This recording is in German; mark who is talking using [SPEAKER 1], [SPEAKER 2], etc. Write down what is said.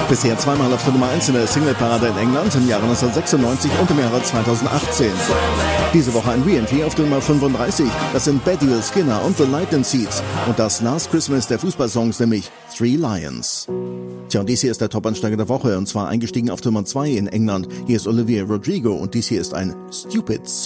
[SPEAKER 1] Bisher zweimal auf der Nummer 1 in der Singleparade in England im Jahre 1996 und im Jahre 2018. Diese Woche ein Re-Entry auf der Nummer 35. Das sind Betty Skinner und The Light and Seeds und das Last Christmas der Fußballsongs, nämlich Three Lions. Tja, und dies hier ist der Top-Ansteiger der Woche und zwar eingestiegen auf der Nummer 2 in England. Hier ist Olivia Rodrigo und dies hier ist ein Stupid Song.